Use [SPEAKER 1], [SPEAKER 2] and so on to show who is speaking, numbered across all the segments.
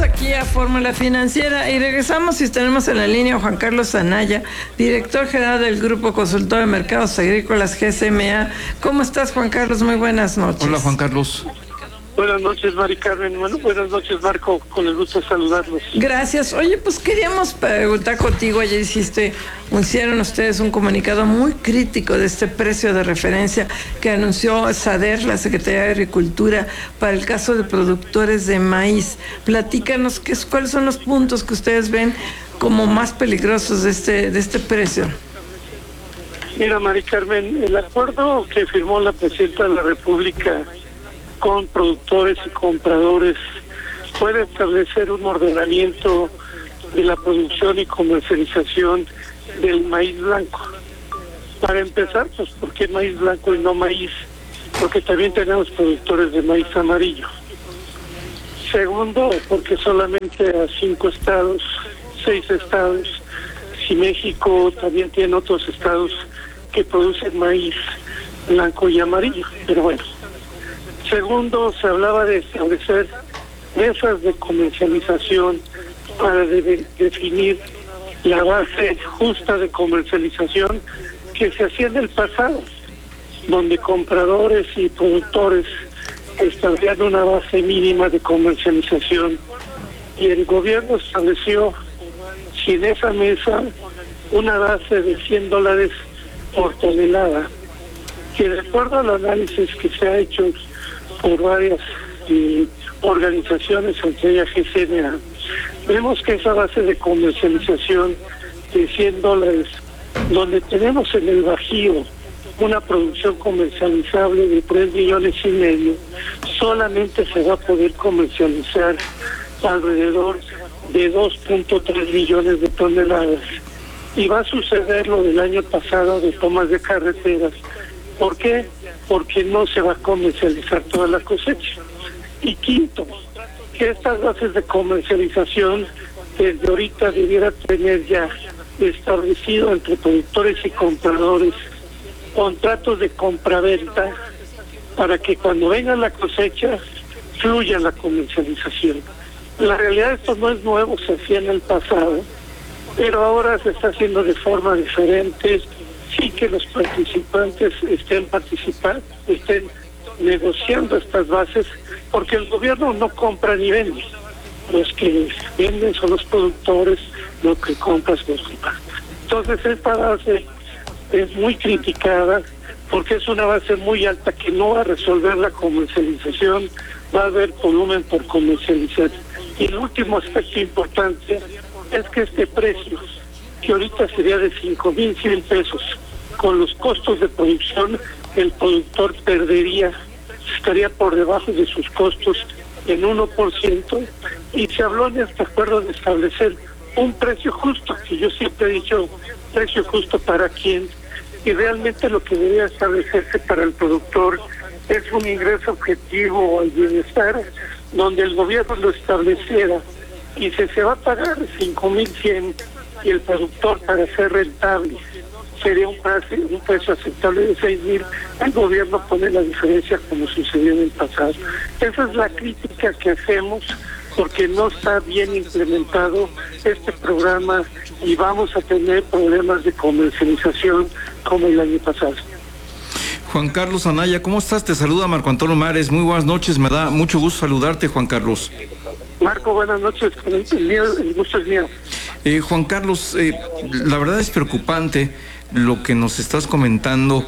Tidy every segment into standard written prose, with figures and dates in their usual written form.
[SPEAKER 1] aquí a Fórmula Financiera y regresamos y tenemos en la línea a Juan Carlos Anaya, director general del Grupo Consultor de Mercados Agrícolas GSMA. ¿Cómo estás, Juan Carlos? Muy buenas noches.
[SPEAKER 2] Hola, Juan Carlos.
[SPEAKER 3] Buenas noches, Mari Carmen. Bueno, buenas noches, Marco. Con el gusto de saludarlos.
[SPEAKER 1] Gracias. Oye, pues queríamos preguntar contigo. Ayer hicieron ustedes un comunicado muy crítico de este precio de referencia que anunció SADER, la Secretaría de Agricultura, para el caso de productores de maíz. Platícanos cuáles son los puntos que ustedes ven como más peligrosos de este precio.
[SPEAKER 3] Mira, Mari Carmen, el acuerdo que firmó la Presidenta de la República con productores y compradores puede establecer un ordenamiento de la producción y comercialización del maíz blanco. Para empezar, pues, ¿por qué maíz blanco y no maíz? Porque también tenemos productores de maíz amarillo. Segundo, porque solamente a 5 estados, 6 estados, si México también tiene otros estados que producen maíz blanco y amarillo, pero bueno. Segundo, se hablaba de establecer mesas de comercialización para definir la base justa de comercialización que se hacía en el pasado, donde compradores y productores establecían una base mínima de comercialización y el gobierno estableció sin esa mesa una base de $100 por tonelada, que de acuerdo al análisis que se ha hecho por varias organizaciones, entre ellas GSMA, vemos que esa base de comercialización de $100, donde tenemos en el Bajío una producción comercializable de 3,5 millones, solamente se va a poder comercializar alrededor de 2.3 millones de toneladas. Y va a suceder lo del año pasado de tomas de carreteras. ¿Por qué? Porque no se va a comercializar toda la cosecha. Y quinto, que estas bases de comercialización desde ahorita debiera tener ya establecido entre productores y compradores contratos de compraventa para que cuando venga la cosecha fluya la comercialización. La realidad esto no es nuevo, se hacía en el pasado, pero ahora se está haciendo de forma diferente. Sí que los participantes estén negociando estas bases, porque el gobierno no compra ni vende. Los que venden son los productores, lo que compras los compras. Entonces esta base es muy criticada porque es una base muy alta que no va a resolver la comercialización, va a haber volumen por comercializar. Y el último aspecto importante es que este precio, que ahorita sería de 5,100 pesos, con los costos de producción, el productor estaría por debajo de sus costos en 1%, y se habló en este acuerdo de establecer un precio justo, que yo siempre he dicho, precio justo para quién, y realmente lo que debería establecerse para el productor es un ingreso objetivo al bienestar, donde el gobierno lo estableciera, y se va a pagar 5,100 y el productor, para ser rentable, sería un precio aceptable de 6,000, el gobierno pone la diferencia como sucedió en el pasado. Esa es la crítica que hacemos, porque no está bien implementado este programa y vamos a tener problemas de comercialización como el año pasado.
[SPEAKER 2] Juan Carlos Anaya, ¿cómo estás? Te saluda Marco Antonio Mares. Muy buenas noches, me da mucho gusto saludarte, Juan Carlos.
[SPEAKER 3] Marco, buenas noches, el gusto es mío.
[SPEAKER 2] Juan Carlos, la verdad es preocupante lo que nos estás comentando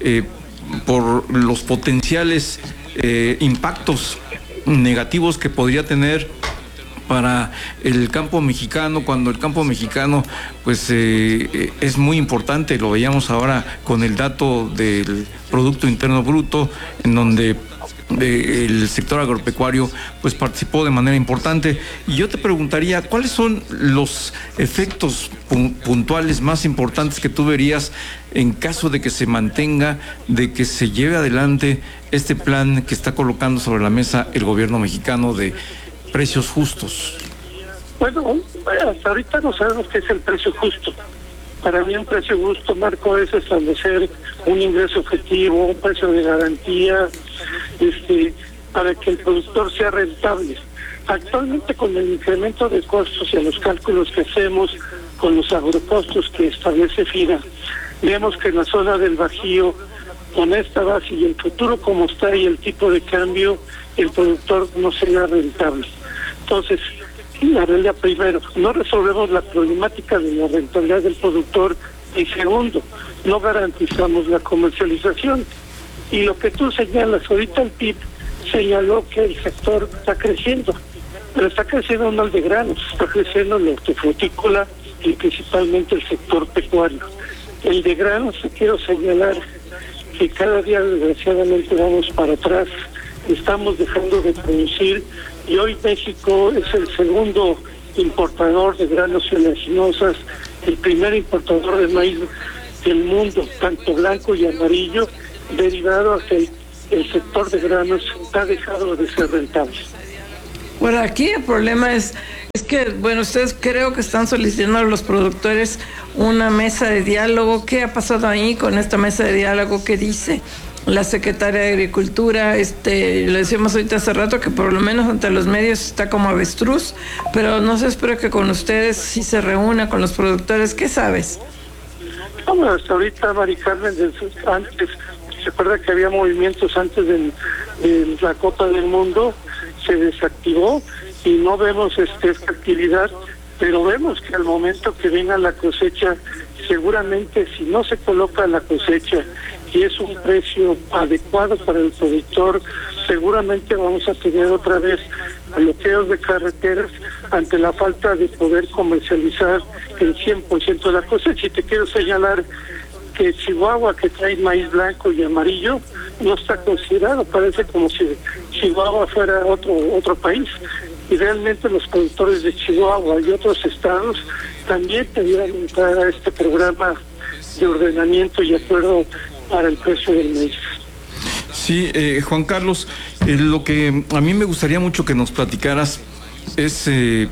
[SPEAKER 2] por los potenciales impactos negativos que podría tener para el campo mexicano, cuando el campo mexicano pues es muy importante. Lo veíamos ahora con el dato del Producto Interno Bruto, en donde el sector agropecuario pues participó de manera importante. Y yo te preguntaría, ¿cuáles son los efectos puntuales más importantes que tú verías en caso de que se mantenga, de que se lleve adelante este plan que está colocando sobre la mesa el gobierno mexicano de precios justos?
[SPEAKER 3] Bueno, hasta ahorita no sabemos qué es el precio justo. Para mí un precio justo, Marco, es establecer un ingreso objetivo, un precio de garantía, para que el productor sea rentable. Actualmente, con el incremento de costos y a los cálculos que hacemos con los agrocostos que establece FIRA, vemos que en la zona del Bajío, con esta base y el futuro como está y el tipo de cambio, el productor no será rentable. Entonces, la realidad, primero, no resolvemos la problemática de la rentabilidad del productor, y segundo, no garantizamos la comercialización. Y lo que tú señalas, ahorita el PIB señaló que el sector está creciendo, pero está creciendo no el de granos, está creciendo la hortofrutícola y principalmente el sector pecuario. El de granos, quiero señalar que cada día desgraciadamente vamos para atrás, estamos dejando de producir, y hoy México es el segundo importador de granos y oleaginosas, el primer importador de maíz del mundo, tanto blanco y amarillo, derivado a que el sector de granos ha dejado de ser rentable.
[SPEAKER 1] Bueno, aquí el problema es que, bueno, ustedes creo que están solicitando a los productores una mesa de diálogo. ¿Qué ha pasado ahí con esta mesa de diálogo? ¿Qué dice la secretaria de Agricultura? Le decíamos ahorita hace rato que por lo menos ante los medios está como avestruz, pero no se espera que con ustedes sí se reúna con los productores. ¿Qué sabes?
[SPEAKER 3] Bueno, hasta ahorita, Mari Carmen, antes, se acuerda que había movimientos antes de la Copa del Mundo, se desactivó y no vemos esta actividad, pero vemos que al momento que venga la cosecha, seguramente si no se coloca la cosecha y es un precio adecuado para el productor, seguramente vamos a tener otra vez bloqueos de carreteras ante la falta de poder comercializar el 100% de la cosecha. Y te quiero señalar que Chihuahua, que trae maíz blanco y amarillo, no está considerado, parece como si Chihuahua fuera otro país, y realmente los productores de Chihuahua y otros estados también debieran entrar a este programa de ordenamiento y acuerdo para el precio del maíz.
[SPEAKER 2] Sí, Juan Carlos, lo que a mí me gustaría mucho que nos platicaras es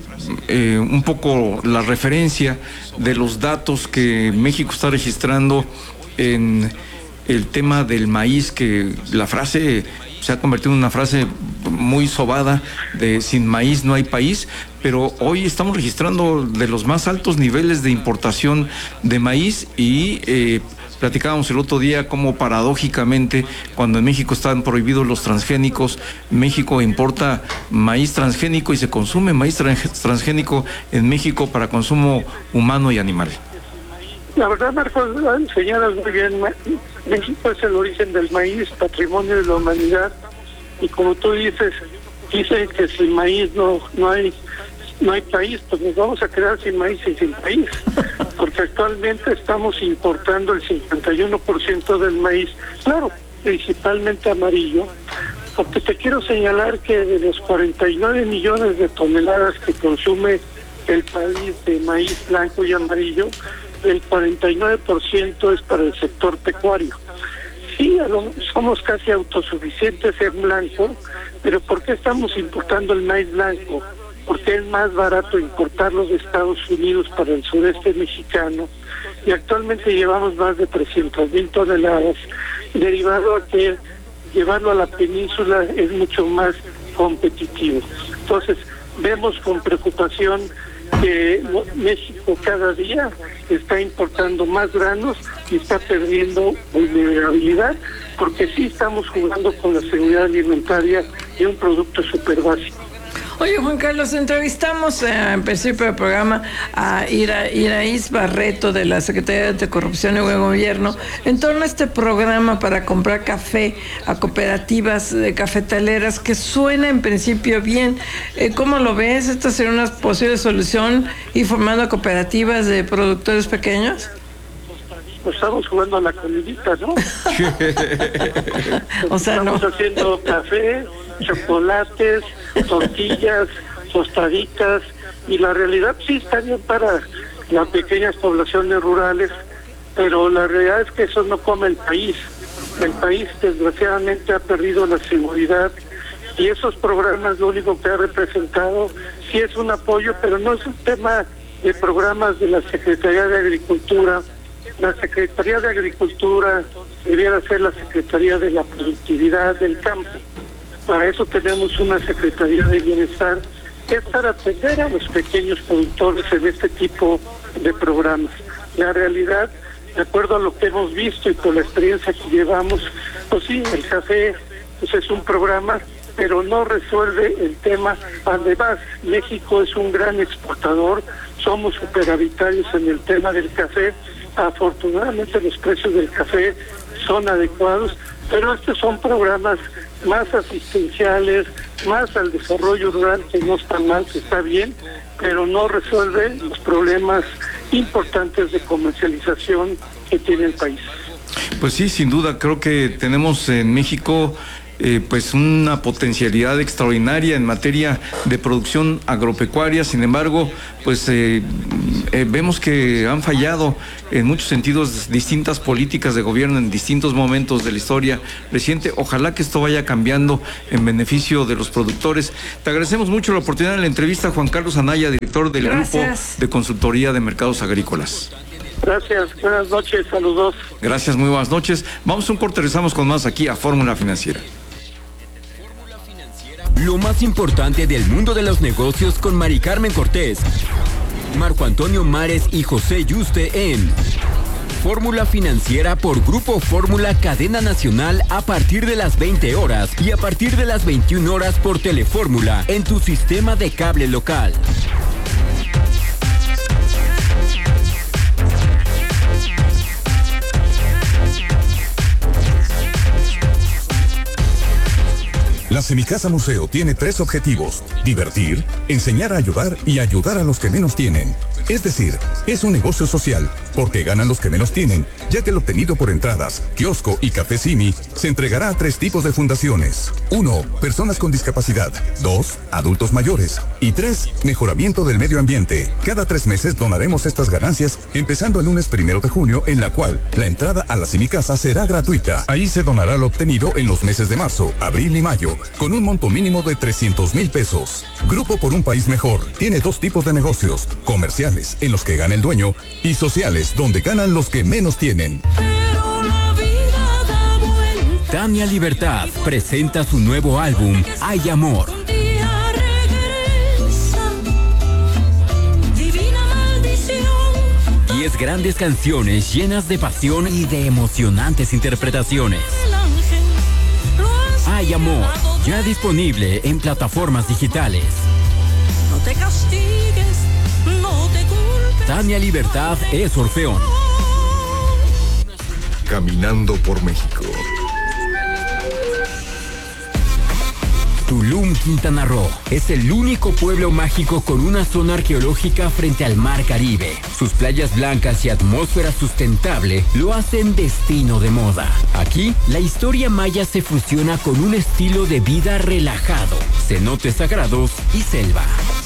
[SPEAKER 2] un poco la referencia de los datos que México está registrando en el tema del maíz, que la frase se ha convertido en una frase muy sobada de sin maíz no hay país, pero hoy estamos registrando de los más altos niveles de importación de maíz y platicábamos el otro día cómo paradójicamente cuando en México están prohibidos los transgénicos, México importa maíz transgénico y se consume maíz transgénico en México para consumo humano y animal.
[SPEAKER 3] La verdad, Marcos, señalas muy bien, México es el origen del maíz, patrimonio de la humanidad, y como tú dices, dicen que sin maíz no hay país, pues nos vamos a quedar sin maíz y sin país, porque actualmente estamos importando el 51% del maíz, claro, principalmente amarillo, porque te quiero señalar que de los 49 millones de toneladas que consume el país de maíz blanco y amarillo, el 49% es para el sector pecuario. Sí, somos casi autosuficientes en blanco, pero ¿por qué estamos importando el maíz blanco? Porque es más barato importarlo de Estados Unidos para el sureste mexicano, y actualmente llevamos más de 300,000 toneladas, derivado a que llevarlo a la península es mucho más competitivo. Entonces, vemos con preocupación que México cada día está importando más granos y está perdiendo vulnerabilidad, porque sí estamos jugando con la seguridad alimentaria de un producto súper básico.
[SPEAKER 1] Oye, Juan Carlos, entrevistamos en principio del programa a Iraíz Barreto de la Secretaría de Anticorrupción y Buen Gobierno en torno a este programa para comprar café a cooperativas cafetaleras, que suena en principio bien. ¿Cómo lo ves? ¿Esta sería una posible solución, ir formando cooperativas de productores pequeños?
[SPEAKER 3] Pues estamos jugando a la comidita, ¿no?
[SPEAKER 1] O sea,
[SPEAKER 3] estamos haciendo café, chocolates, tortillas, tostaditas, y la realidad sí está bien para las pequeñas poblaciones rurales, pero la realidad es que eso no come el país. El país desgraciadamente ha perdido la seguridad, y esos programas lo único que ha representado sí es un apoyo, pero no es un tema de programas de la Secretaría de Agricultura. La Secretaría de Agricultura debiera ser la Secretaría de la Productividad del Campo. Para eso tenemos una Secretaría de Bienestar es para atender a los pequeños productores en este tipo de programas. La realidad, de acuerdo a lo que hemos visto y con la experiencia que llevamos, pues sí, el café pues es un programa, pero no resuelve el tema. Además, México es un gran exportador, somos superavitarios en el tema del café. Afortunadamente los precios del café son adecuados, pero estos son programas más asistenciales, más al desarrollo rural, que no está mal, que está bien, pero no resuelve los problemas importantes de comercialización que tiene el país.
[SPEAKER 2] Pues sí, sin duda, creo que tenemos en México pues una potencialidad extraordinaria en materia de producción agropecuaria. Sin embargo, pues vemos que han fallado en muchos sentidos distintas políticas de gobierno en distintos momentos de la historia reciente. Ojalá que esto vaya cambiando en beneficio de los productores. Te agradecemos mucho la oportunidad de la entrevista, Juan Carlos Anaya, director del Grupo de Consultoría de Mercados Agrícolas.
[SPEAKER 3] Gracias, buenas noches, saludos.
[SPEAKER 2] Gracias, muy buenas noches. Vamos a un corte, regresamos con más aquí a Fórmula Financiera.
[SPEAKER 4] Lo más importante del mundo de los negocios con Mari Carmen Cortés, Marco Antonio Mares y José Yuste en Fórmula Financiera por Grupo Fórmula Cadena Nacional a partir de las 20 horas y a partir de las 21 horas por Telefórmula en tu sistema de cable local.
[SPEAKER 5] La Semicasa Museo tiene 3 objetivos: divertir, enseñar a ayudar y ayudar a los que menos tienen. Es decir, es un negocio social, porque ganan los que menos tienen, ya que el obtenido por entradas, kiosco y café Simi se entregará a 3 tipos de fundaciones. 1. Personas con discapacidad. 2. Adultos mayores. Y 3. Mejoramiento del medio ambiente. Cada 3 meses donaremos estas ganancias, empezando el lunes 1 de junio, en la cual la entrada a la Semicasa será gratuita. Ahí se donará lo obtenido en los meses de marzo, abril y mayo, con un monto mínimo de 300,000 pesos. Grupo por un país mejor tiene 2 tipos de negocios: comerciales, en los que gana el dueño, y sociales, donde ganan los que menos tienen.
[SPEAKER 4] Tania Libertad presenta su nuevo álbum, Hay Amor. 10 grandes canciones llenas de pasión y de emocionantes interpretaciones. Hay Amor, ya disponible en plataformas digitales.
[SPEAKER 6] No te castigues, no te culpes.
[SPEAKER 4] Tania Libertad es Orfeón.
[SPEAKER 5] Caminando por México.
[SPEAKER 4] Tulum, Quintana Roo, es el único pueblo mágico con una zona arqueológica frente al Mar Caribe. Sus playas blancas y atmósfera sustentable lo hacen destino de moda. Aquí, la historia maya se fusiona con un estilo de vida relajado, cenotes sagrados y selva.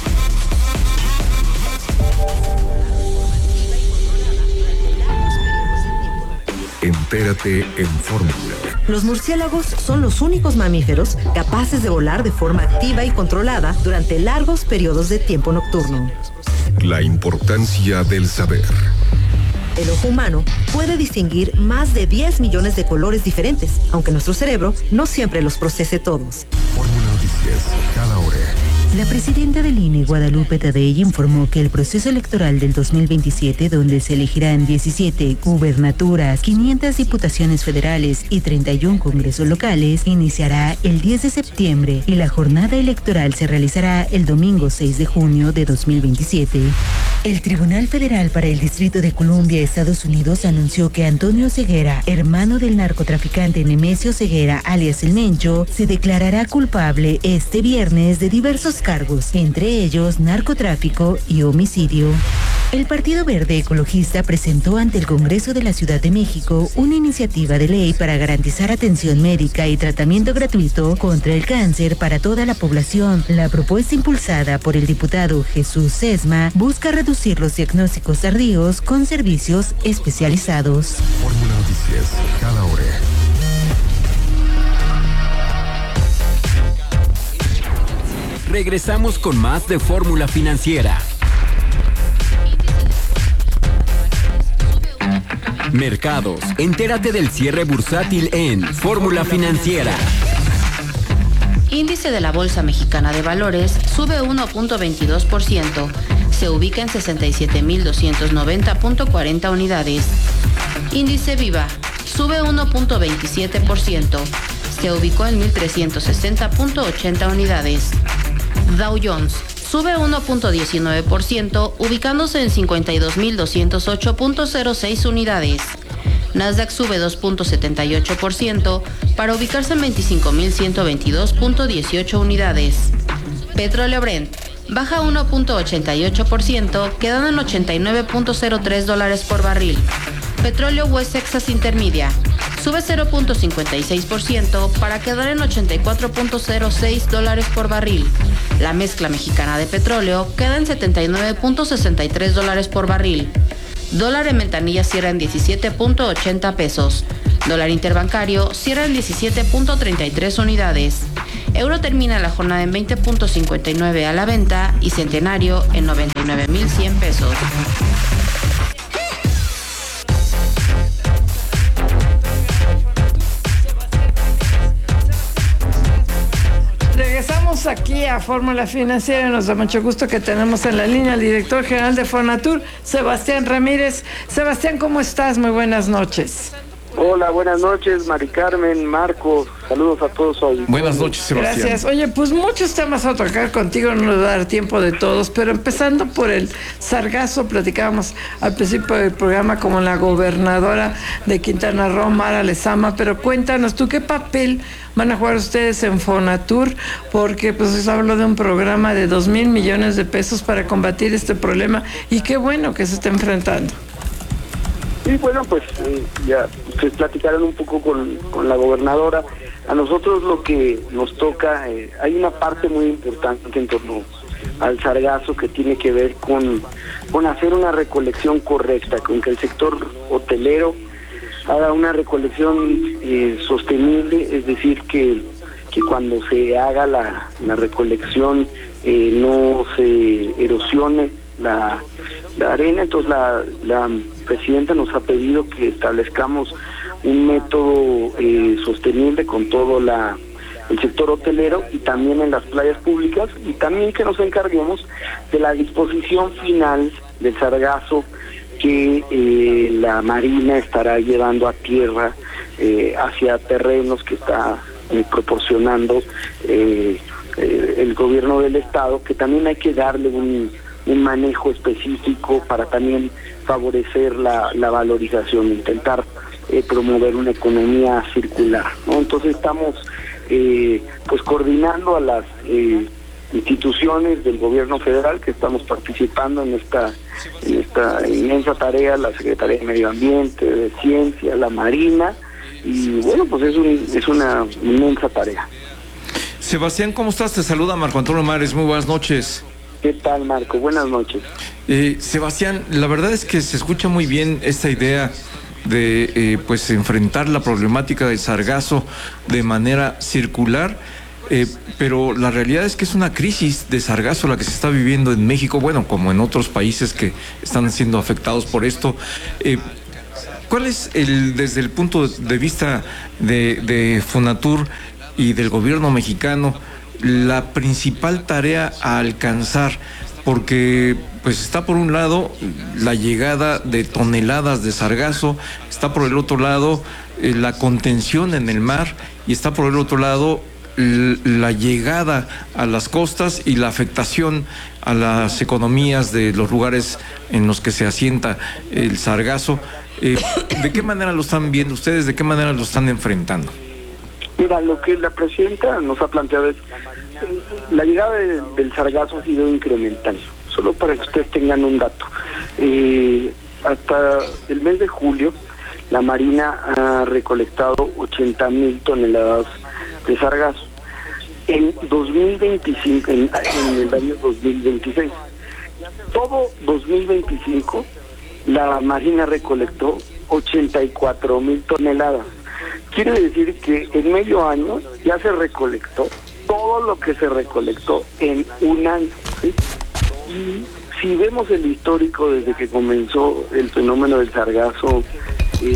[SPEAKER 5] Entérate en Fórmula.
[SPEAKER 7] Los murciélagos son los únicos mamíferos capaces de volar de forma activa y controlada durante largos periodos de tiempo nocturno.
[SPEAKER 5] La importancia del saber.
[SPEAKER 7] El ojo humano puede distinguir más de 10 millones de colores diferentes, aunque nuestro cerebro no siempre los procese todos.
[SPEAKER 5] Fórmula Noticias, cada hora.
[SPEAKER 8] La presidenta del INE, Guadalupe Tadei, informó que el proceso electoral del 2027, donde se elegirán 17 gubernaturas, 500 diputaciones federales y 31 congresos locales, iniciará el 10 de septiembre y la jornada electoral se realizará el domingo 6 de junio de 2027. El Tribunal Federal para el Distrito de Columbia, Estados Unidos, anunció que Antonio Ceguera, hermano del narcotraficante Nemesio Ceguera, alias El Mencho, se declarará culpable este viernes de diversos cargos, entre ellos narcotráfico y homicidio. El Partido Verde Ecologista presentó ante el Congreso de la Ciudad de México una iniciativa de ley para garantizar atención médica y tratamiento gratuito contra el cáncer para toda la población. La propuesta, impulsada por el diputado Jesús Sesma, busca reducir los diagnósticos tardíos con servicios especializados.
[SPEAKER 5] Fórmula Noticias, cada hora.
[SPEAKER 4] Regresamos con más de Fórmula Financiera. Mercados. Entérate del cierre bursátil en Fórmula Financiera.
[SPEAKER 9] Índice de la Bolsa Mexicana de Valores sube 1.22%, se ubica en 67.290.40 unidades. Índice Viva sube 1.27%, se ubicó en 1.360.80 unidades. Dow Jones sube 1.19%, ubicándose en 52.208.06 unidades. Nasdaq sube 2.78% para ubicarse en 25.122.18 unidades. Petróleo Brent baja 1.88%, quedando en $89.03 por barril. Petróleo West Texas Intermedia sube 0.56% para quedar en $84.06 por barril. La mezcla mexicana de petróleo queda en $79.63 por barril. Dólar en ventanilla cierra en 17.80 pesos. Dólar interbancario cierra en 17.33 unidades. Euro termina la jornada en 20.59 a la venta y centenario en 99.100 pesos.
[SPEAKER 1] Regresamos aquí a Fórmula Financiera. Nos da mucho gusto que tenemos en la línea al director general de Fonatur, Sebastián Ramírez. Sebastián, ¿cómo estás? Muy buenas noches.
[SPEAKER 10] Hola, buenas noches, Mari Carmen, Marcos, saludos a todos hoy.
[SPEAKER 2] Buenas noches, Sebastián.
[SPEAKER 1] Gracias. Oye, pues muchos temas a tocar contigo, no nos va a dar tiempo de todos, pero empezando por el sargazo, platicábamos al principio del programa como la gobernadora de Quintana Roo, Mara Lezama, pero cuéntanos tú, ¿qué papel van a jugar ustedes en Fonatur? Porque pues se habló de un programa de 2,000 millones de pesos para combatir este problema, y qué bueno que se está enfrentando.
[SPEAKER 10] Y bueno, pues ya ustedes platicaron un poco con la gobernadora. A nosotros lo que nos toca, hay una parte muy importante en torno al sargazo que tiene que ver con hacer una recolección correcta, con que el sector hotelero haga una recolección sostenible, es decir, que cuando se haga la recolección no se erosione la arena. Entonces la presidenta nos ha pedido que establezcamos un método sostenible con todo el sector hotelero y también en las playas públicas, y también que nos encarguemos de la disposición final del sargazo que la Marina estará llevando a tierra hacia terrenos que está proporcionando el gobierno del estado, que también hay que darle un manejo específico para también favorecer la valorización, intentar promover una economía circular, ¿no? Entonces estamos pues coordinando a las instituciones del gobierno federal que estamos participando en esta inmensa tarea, la Secretaría de Medio Ambiente, de Ciencia, la Marina, y bueno, pues es una inmensa tarea.
[SPEAKER 2] Sebastián, ¿cómo estás? Te saluda Marco Antonio Mares, muy buenas noches.
[SPEAKER 10] ¿Qué tal, Marco? Buenas noches.
[SPEAKER 2] Sebastián, la verdad es que se escucha muy bien esta idea de pues enfrentar la problemática del sargazo de manera circular, pero la realidad es que es una crisis de sargazo la que se está viviendo en México, bueno, como en otros países que están siendo afectados por esto. ¿Cuál es desde el punto de vista de Fonatur y del gobierno mexicano, la principal tarea a alcanzar? Porque pues está por un lado la llegada de toneladas de sargazo, está por el otro lado la contención en el mar, y está por el otro lado la llegada a las costas y la afectación a las economías de los lugares en los que se asienta el sargazo. ¿De qué manera lo están viendo ustedes? ¿De qué manera lo están enfrentando?
[SPEAKER 10] Mira, lo que la presidenta nos ha planteado es la llegada del sargazo ha sido incremental. Solo para que ustedes tengan un dato, hasta el mes de julio la Marina ha recolectado 80,000 toneladas de sargazo. En 2025, en el año 2026, todo 2025 la Marina recolectó 84,000 toneladas. Quiere decir que en medio año ya se recolectó todo lo que se recolectó en un año, ¿sí? Y si vemos el histórico desde que comenzó el fenómeno del sargazo,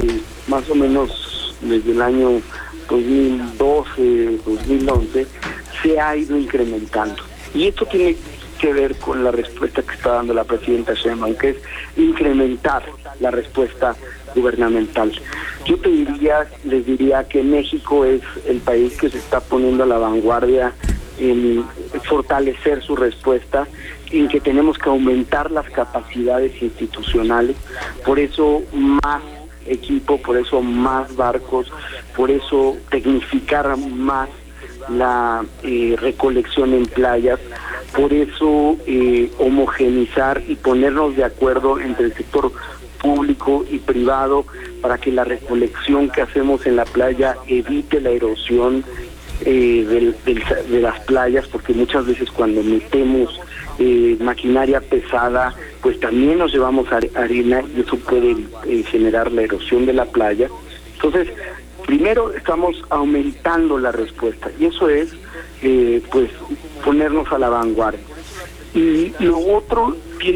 [SPEAKER 10] más o menos desde el año 2012, 2011, se ha ido incrementando. Y esto tiene que ver con la respuesta que está dando la presidenta Sheinbaum, que es incrementar la respuesta gubernamental. Yo les diría que México es el país que se está poniendo a la vanguardia en fortalecer su respuesta, en que tenemos que aumentar las capacidades institucionales, por eso más equipo, por eso más barcos, por eso tecnificar más la recolección en playas, por eso homogenizar y ponernos de acuerdo entre el sector público y privado para que la recolección que hacemos en la playa evite la erosión de las playas, porque muchas veces cuando metemos maquinaria pesada, pues también nos llevamos arena y eso puede generar la erosión de la playa. Entonces, primero estamos aumentando la respuesta y eso es pues ponernos a la vanguardia. Y lo otro tiene